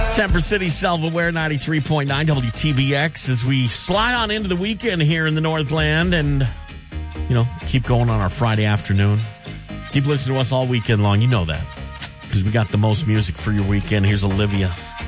Temper City, Self-Aware, 93.9 WTBX as we slide on into the weekend here in the Northland and, keep going on our Friday afternoon. Keep listening to us all weekend long. You know that because we got the most music for your weekend. Here's Olivia.